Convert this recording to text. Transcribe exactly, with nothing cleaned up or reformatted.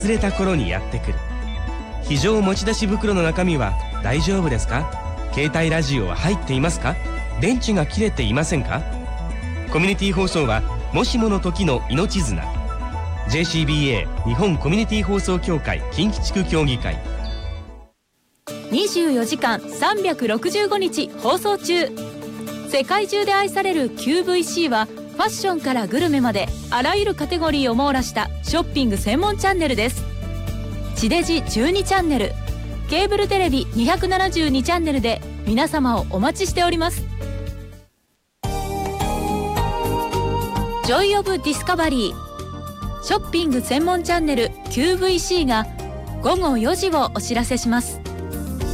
忘れた頃にやってくる。非常持ち出し袋の中身は大丈夫ですか？携帯ラジオは入っていますか？電池が切れていませんか？コミュニティ放送はもしもの時の命綱。 ジェーシービーエー 日本コミュニティ放送協会近畿地区協議会。 にじゅうよじかんさんびゃくろくじゅうごにち放送中。世界中で愛される キューブイシー はファッションからグルメまであらゆるカテゴリーを網羅したショッピング専門チャンネルです。地デジじゅうにチャンネル、ケーブルテレビにひゃくななじゅうにチャンネルで皆様をお待ちしております。ジョイオブディスカバリー、ショッピング専門チャンネル キューブイシー がごごよじをお知らせします。